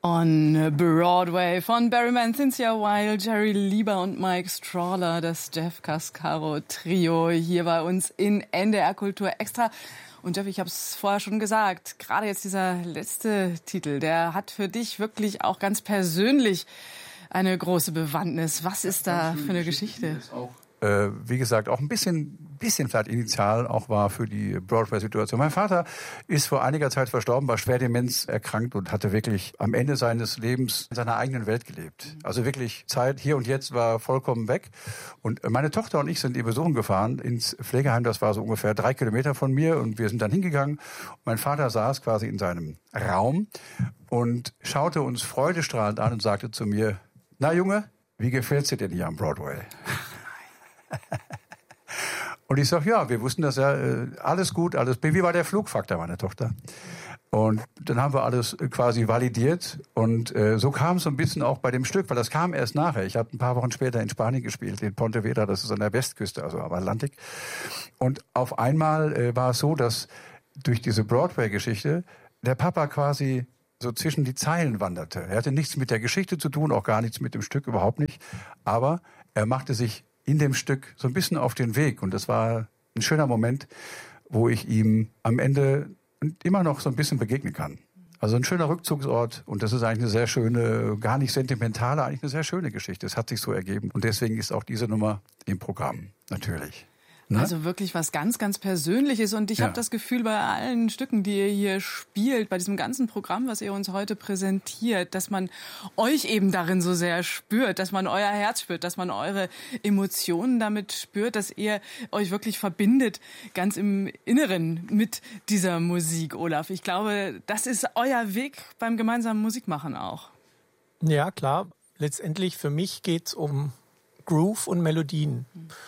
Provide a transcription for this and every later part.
On Broadway von Barry Mann, Cynthia Weil, Jerry Lieber und Mike Strawler, das Jeff Cascaro Trio hier bei uns in NDR Kultur Extra. Und Jeff, ich habe es vorher schon gesagt, gerade jetzt dieser letzte Titel, der hat für dich wirklich auch ganz persönlich eine große Bewandtnis. Was ist da für eine Geschichte? Wie gesagt, auch ein bisschen vielleicht initial auch war für die Broadway-Situation. Mein Vater ist vor einiger Zeit verstorben, war schwer Demenz erkrankt und hatte wirklich am Ende seines Lebens in seiner eigenen Welt gelebt. Also wirklich Zeit hier und jetzt war vollkommen weg. Und meine Tochter und ich sind ihn besuchen gefahren ins Pflegeheim. Das war so ungefähr 3 Kilometer von mir und wir sind dann hingegangen. Und mein Vater saß quasi in seinem Raum und schaute uns freudestrahlend an und sagte zu mir: Na Junge, wie gefällt's dir denn hier am Broadway? Und ich sage, ja, wir wussten das ja, alles gut, alles. Wie war der Flugfaktor meiner Tochter? Und dann haben wir alles quasi validiert. Und so kam es so ein bisschen auch bei dem Stück, weil das kam erst nachher. Ich habe ein paar Wochen später in Spanien gespielt, in Pontevedra, das ist an der Westküste, also am Atlantik. Und auf einmal war es so, dass durch diese Broadway-Geschichte der Papa quasi so zwischen die Zeilen wanderte. Er hatte nichts mit der Geschichte zu tun, auch gar nichts mit dem Stück, überhaupt nicht. Aber er machte sich in dem Stück so ein bisschen auf den Weg. Und das war ein schöner Moment, wo ich ihm am Ende immer noch so ein bisschen begegnen kann. Also ein schöner Rückzugsort. Und das ist eigentlich eine sehr schöne, gar nicht sentimentale, eigentlich eine sehr schöne Geschichte. Es hat sich so ergeben. Und deswegen ist auch diese Nummer im Programm, natürlich. Ne? Also wirklich was ganz, ganz Persönliches. Und ich habe das Gefühl, bei allen Stücken, die ihr hier spielt, bei diesem ganzen Programm, was ihr uns heute präsentiert, dass man euch eben darin so sehr spürt, dass man euer Herz spürt, dass man eure Emotionen damit spürt, dass ihr euch wirklich verbindet, ganz im Inneren mit dieser Musik, Olaf. Ich glaube, das ist euer Weg beim gemeinsamen Musikmachen auch. Ja, klar. Letztendlich für mich geht's um Groove und Melodien.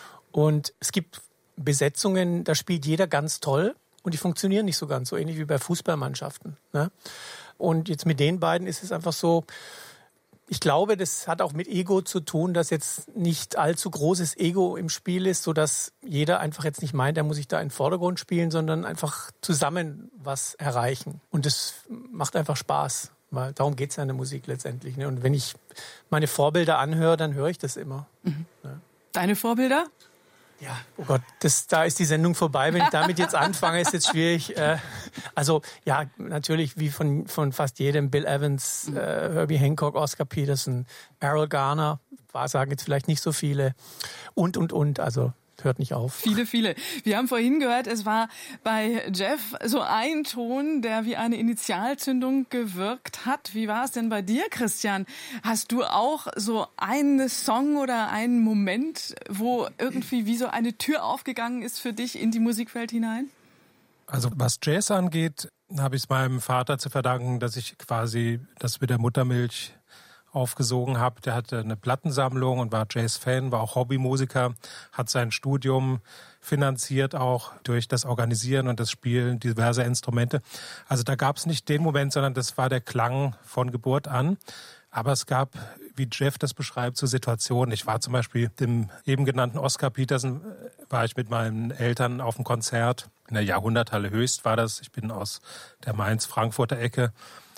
Und es gibt Besetzungen, da spielt jeder ganz toll und die funktionieren nicht so ganz, so ähnlich wie bei Fußballmannschaften. Ne? Und jetzt mit den beiden ist es einfach so, ich glaube, das hat auch mit Ego zu tun, dass jetzt nicht allzu großes Ego im Spiel ist, sodass jeder einfach jetzt nicht meint, er muss sich da in den Vordergrund spielen, sondern einfach zusammen was erreichen. Und das macht einfach Spaß, weil darum geht es ja in der Musik letztendlich. Ne? Und wenn ich meine Vorbilder anhöre, dann höre ich das immer. Mhm. Ne? Deine Vorbilder? Ja, oh Gott, da ist die Sendung vorbei. Wenn ich damit jetzt anfange, ist jetzt schwierig. Also ja, natürlich wie von fast jedem, Bill Evans, Herbie Hancock, Oscar Peterson, Errol Garner, sagen jetzt vielleicht nicht so viele und, also hört nicht auf. Viele, viele. Wir haben vorhin gehört, es war bei Jeff so ein Ton, der wie eine Initialzündung gewirkt hat. Wie war es denn bei dir, Christian? Hast du auch so einen Song oder einen Moment, wo irgendwie wie so eine Tür aufgegangen ist für dich in die Musikwelt hinein? Also was Jazz angeht, habe ich es meinem Vater zu verdanken, dass ich quasi das mit der Muttermilch aufgesogen habe. Der hatte eine Plattensammlung und war Jazz-Fan, war auch Hobbymusiker, hat sein Studium finanziert auch durch das Organisieren und das Spielen diverser Instrumente. Also da gab es nicht den Moment, sondern das war der Klang von Geburt an. Aber es gab, wie Jeff das beschreibt, so Situationen. Ich war zum Beispiel dem eben genannten Oscar Peterson, war ich mit meinen Eltern auf einem Konzert. In der Jahrhunderthalle Höchst war das. Ich bin aus der Mainz-Frankfurter Ecke.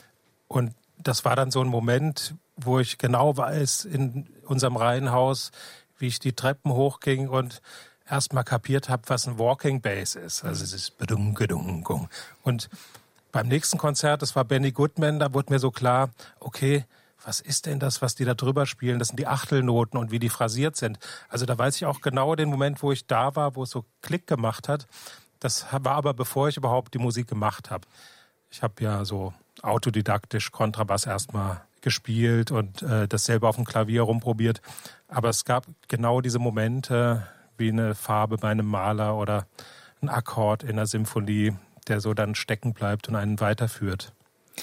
Und das war dann so ein Moment, wo ich genau weiß, in unserem Reihenhaus, wie ich die Treppen hochging und erst mal kapiert habe, was ein Walking Bass ist. Also es ist bedung. Und beim nächsten Konzert, das war Benny Goodman, da wurde mir so klar, okay, was ist denn das, was die da drüber spielen? Das sind die Achtelnoten und wie die phrasiert sind. Also da weiß ich auch genau den Moment, wo ich da war, wo es so Klick gemacht hat. Das war aber, bevor ich überhaupt die Musik gemacht habe. Ich habe ja so autodidaktisch Kontrabass erstmal gespielt und das selber auf dem Klavier rumprobiert. Aber es gab genau diese Momente, wie eine Farbe bei einem Maler oder ein Akkord in einer Symphonie, der so dann stecken bleibt und einen weiterführt.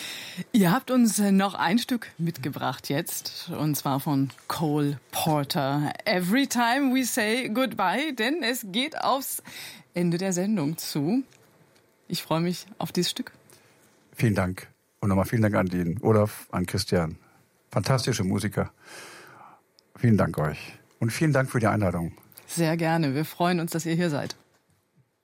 Ihr habt uns noch ein Stück mitgebracht jetzt, und zwar von Cole Porter. Every time we say goodbye, denn es geht aufs Ende der Sendung zu. Ich freue mich auf dieses Stück. Vielen Dank. Und nochmal vielen Dank an den Olaf, an Christian. Fantastische Musiker. Vielen Dank euch. Und vielen Dank für die Einladung. Sehr gerne. Wir freuen uns, dass ihr hier seid.